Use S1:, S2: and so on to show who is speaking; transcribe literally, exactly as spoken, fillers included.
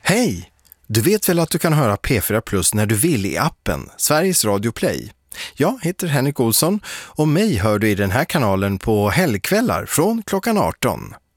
S1: Hej! Du vet väl att du kan höra P fyra Plus när du vill i appen Sveriges Radio Play? Jag heter Henrik Olsson och mig hör du i den här kanalen på helgkvällar från klockan arton.